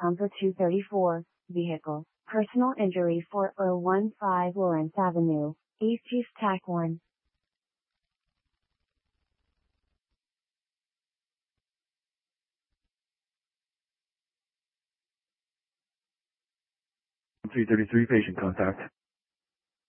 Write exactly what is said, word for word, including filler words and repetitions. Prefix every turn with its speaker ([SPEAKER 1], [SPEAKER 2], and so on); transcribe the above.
[SPEAKER 1] Comfort two thirty-four, Vehicle, Personal Injury four oh one five Lawrence Avenue, East Chief T A C one.
[SPEAKER 2] three thirty-three, patient contact.